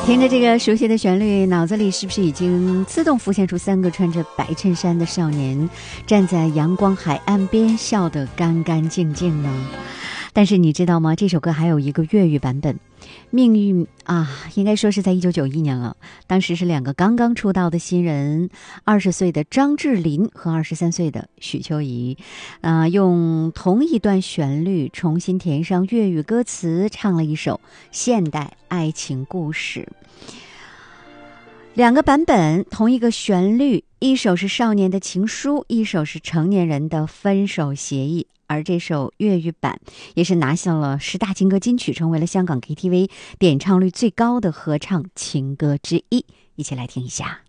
听着这个熟悉的旋律，脑子里是不是已经自动浮现出3个穿着白衬衫的少年站在阳光海岸边笑得干干净净呢？但是你知道吗，这首歌还有一个粤语版本。命运应该说是在1991年了，当时是2个刚刚出道的新人，20岁的张智霖和23岁的许秋怡，用同一段旋律重新填上粤语歌词，唱了一首现代爱情故事。2个版本，同一个旋律，一首是少年的情书，一首是成年人的分手协议。而这首粤语版也是拿下了10大金歌金曲，成为了香港 KTV 点唱率最高的合唱情歌之一。一起来听一下。